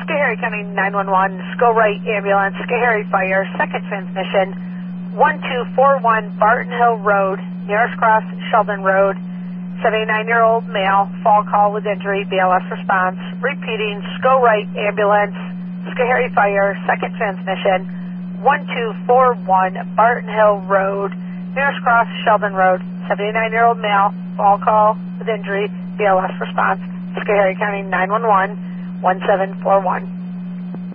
Schoharie County 911, Sco-Right Ambulance, Schoharie Fire, second transmission, 1241 Barton Hill Road, nearest cross Sheldon Road, 79-year-old male, fall call with injury, BLS response. Repeating, Sco-Right Ambulance, Schoharie Fire, second transmission, 1241 Barton Hill Road, nearest cross Sheldon Road, 79-year-old male, fall call with injury, BLS response. Schoharie County 911, 1741.